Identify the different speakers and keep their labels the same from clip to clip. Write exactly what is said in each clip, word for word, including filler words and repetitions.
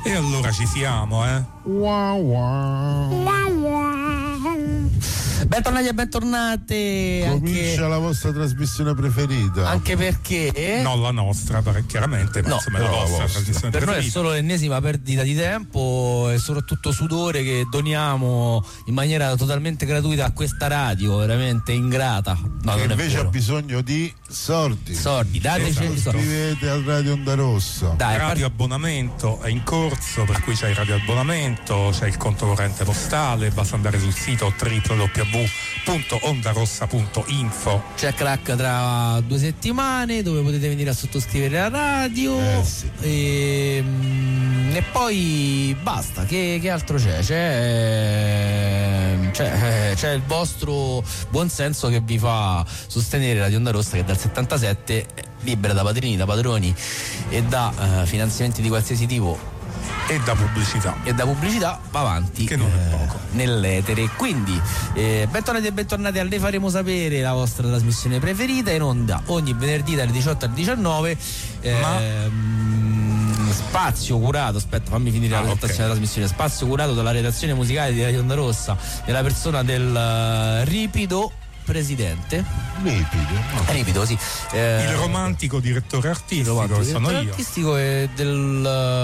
Speaker 1: E allora ci siamo, eh?
Speaker 2: Wow, wow.
Speaker 3: Wow, wow.
Speaker 2: Bentornati e bentornate.
Speaker 4: Comincia
Speaker 2: anche...
Speaker 4: la vostra trasmissione preferita.
Speaker 2: Anche perché
Speaker 1: non la nostra, chiaramente, ma
Speaker 2: no,
Speaker 1: insomma è la vostra,
Speaker 4: vostra.
Speaker 1: trasmissione
Speaker 2: per
Speaker 1: preferita.
Speaker 2: noi è solo l'ennesima perdita di tempo e soprattutto sudore che doniamo in maniera totalmente gratuita a questa radio, veramente ingrata. No,
Speaker 4: che
Speaker 2: non è
Speaker 4: invece
Speaker 2: vero.
Speaker 4: ha bisogno di sordi.
Speaker 2: Sordi, dateci i soldi.
Speaker 4: Iscrivete al Radio Onda Rossa.
Speaker 2: Dai,
Speaker 1: Il
Speaker 2: par-
Speaker 1: radio abbonamento è in corso, per cui c'è il radio abbonamento, c'è il conto corrente postale, basta andare sul sito w w w punto ondarossa punto info.
Speaker 2: c'è crack tra due settimane dove potete venire a sottoscrivere la radio.
Speaker 4: Eh, sì.
Speaker 2: e, mm, e poi basta, che, che altro c'è? C'è, c'è? C'è il vostro buonsenso che vi fa sostenere Radio Onda Rossa, che dal settantasette è libera da padrini, da padroni e da uh, finanziamenti di qualsiasi tipo
Speaker 1: E da pubblicità.
Speaker 2: e da pubblicità va avanti,
Speaker 1: Che non è poco.
Speaker 2: eh, nell'etere. Quindi eh, bentornati e bentornati a Le Faremo Sapere, la vostra trasmissione preferita, in onda ogni venerdì dalle diciotto alle diciannove.
Speaker 1: Ma-
Speaker 2: ehm, spazio curato, aspetta fammi finire
Speaker 1: Ah,
Speaker 2: la presentazione
Speaker 1: ok.
Speaker 2: della trasmissione. Spazio curato dalla redazione musicale di Radio Onda Rossa nella persona del eh, ripido presidente
Speaker 4: Lipido. no?
Speaker 2: ripido sì eh,
Speaker 1: Il romantico direttore artistico,
Speaker 2: romantico,
Speaker 1: che sono
Speaker 2: direttore
Speaker 1: io.
Speaker 2: artistico e del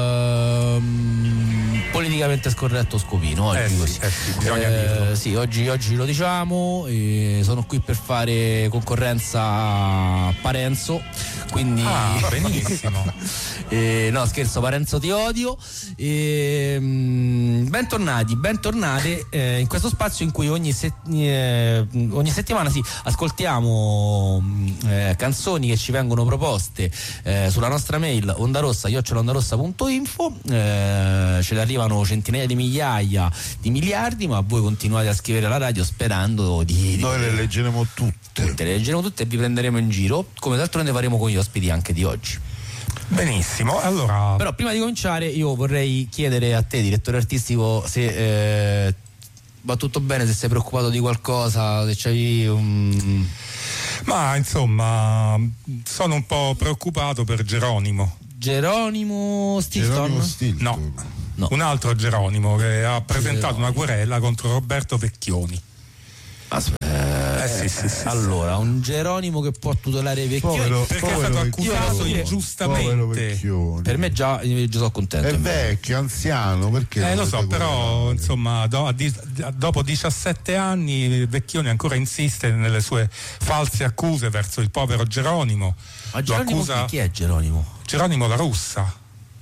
Speaker 2: ehm, politicamente scorretto Scopino oggi,
Speaker 1: Eh sì,
Speaker 2: così.
Speaker 1: eh sì, bisogna
Speaker 2: Eh,
Speaker 1: dirlo.
Speaker 2: sì, oggi, oggi lo diciamo, e sono qui per fare concorrenza a Parenzo, quindi
Speaker 1: Ah, benissimo.
Speaker 2: Eh, no scherzo, Parenzo ti odio. E, mm, bentornati, bentornate eh, in questo spazio in cui ogni, se- eh, ogni settimana sì, ascoltiamo mm, eh, canzoni che ci vengono proposte eh, sulla nostra mail ondarossa chiocciola ondarossa punto info. Eh, ce ne arrivano centinaia di migliaia di miliardi, ma voi continuate a scrivere alla radio sperando di, di
Speaker 4: Noi le leggeremo tutte.
Speaker 2: tutte, le leggeremo tutte e vi prenderemo in giro, come d'altronde faremo con gli ospiti anche di oggi.
Speaker 1: Benissimo, allora
Speaker 2: Però prima di cominciare io vorrei chiedere a te, direttore artistico, se eh, va tutto bene, se sei preoccupato di qualcosa, se c'hai un...
Speaker 1: ma insomma sono un po' preoccupato per Geronimo.
Speaker 2: Geronimo Stilton?
Speaker 4: Geronimo Stilton.
Speaker 1: No.
Speaker 2: No.
Speaker 1: Un altro Geronimo che ha presentato
Speaker 2: Geronimo.
Speaker 1: una querela contro Roberto Vecchioni.
Speaker 2: Aspetta,
Speaker 1: Eh sì, sì, sì, sì.
Speaker 2: allora, un Geronimo che può tutelare i vecchioni.
Speaker 4: Povero-
Speaker 1: Perché è
Speaker 4: povero
Speaker 1: stato
Speaker 4: Vecchioni.
Speaker 1: accusato
Speaker 2: Povero
Speaker 1: ingiustamente.
Speaker 4: Vecchioni.
Speaker 2: Per me già, io già sono contento.
Speaker 4: È vecchio, anziano, perché?
Speaker 1: Eh
Speaker 4: non
Speaker 1: lo so,
Speaker 4: avete
Speaker 1: però
Speaker 4: querelare?
Speaker 1: insomma do- a di- dopo diciassette anni Vecchioni ancora insiste nelle sue false accuse verso il povero Geronimo.
Speaker 2: Ma
Speaker 1: Lo
Speaker 2: Geronimo
Speaker 1: accusa
Speaker 2: chi è Geronimo?
Speaker 1: Geronimo La Russa,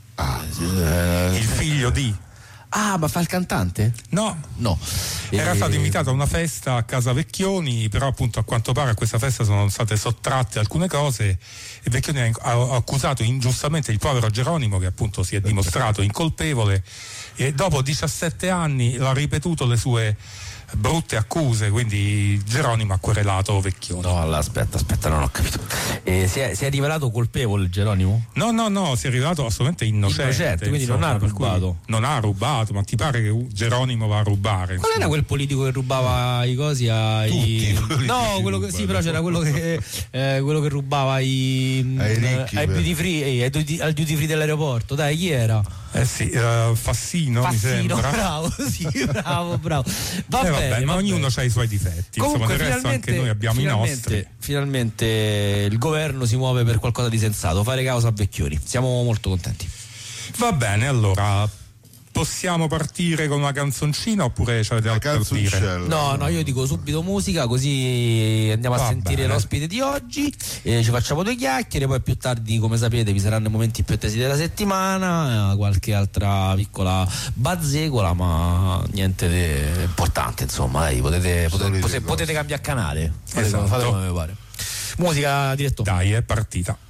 Speaker 1: il figlio di.
Speaker 2: Ah, ma fa il cantante?
Speaker 1: No,
Speaker 2: No.
Speaker 1: era
Speaker 2: Eh,
Speaker 1: stato invitato a una festa a casa Vecchioni, però appunto a quanto pare a questa festa sono state sottratte alcune cose e Vecchioni ha ha accusato ingiustamente il povero Geronimo, che appunto si è dimostrato incolpevole, e dopo diciassette anni l'ha ripetuto le sue brutte accuse, quindi Geronimo ha querelato Vecchioni.
Speaker 2: No, allora, aspetta, aspetta, non ho capito. Eh, si, è, si è rivelato colpevole Geronimo?
Speaker 1: No, no, no, si è rivelato assolutamente innocente.
Speaker 2: Innocente, quindi non ha
Speaker 1: per cui
Speaker 2: rubato.
Speaker 1: Non ha rubato, ma ti pare che Geronimo va a rubare?
Speaker 2: Qual era quel politico che rubava i cosi ai...
Speaker 4: Tutti i politici
Speaker 2: No, quello che sì, però c'era quello che eh, quello che rubava i
Speaker 4: Ai ricchi,
Speaker 2: ai
Speaker 4: per-
Speaker 2: duty free, eh, ai duty- al duty free dell'aeroporto. Dai, chi era?
Speaker 1: Eh sì, eh, Fassino, mi
Speaker 2: Fassino,
Speaker 1: sembra.
Speaker 2: bravo, sì, bravo, bravo. Va
Speaker 1: Eh,
Speaker 2: bene,
Speaker 1: vabbè, ma
Speaker 2: va
Speaker 1: ognuno
Speaker 2: bene.
Speaker 1: ha i suoi difetti.
Speaker 2: Comunque,
Speaker 1: Insomma, del resto
Speaker 2: finalmente,
Speaker 1: anche noi abbiamo i
Speaker 2: finalmente,
Speaker 1: nostri.
Speaker 2: finalmente il governo si muove per qualcosa di sensato, fare causa a Vecchioni. Siamo molto contenti.
Speaker 1: Va bene, allora possiamo partire con una canzoncina oppure ci avete
Speaker 4: La
Speaker 1: altro da dire?
Speaker 4: canzoncella.
Speaker 2: No, no, io dico subito musica, così andiamo a
Speaker 1: Va
Speaker 2: sentire
Speaker 1: bene.
Speaker 2: l'ospite di oggi, eh, ci facciamo due chiacchiere, poi più tardi, come sapete, vi saranno i momenti più attesi della settimana, eh, qualche altra piccola bazzecola, ma niente di importante, insomma, dai, potete, potete,
Speaker 4: Solite
Speaker 2: potete,
Speaker 4: cose.
Speaker 2: potete cambiare canale, fate,
Speaker 1: Esatto.
Speaker 2: fate come vi pare. Musica, direttore.
Speaker 1: Dai, è partita.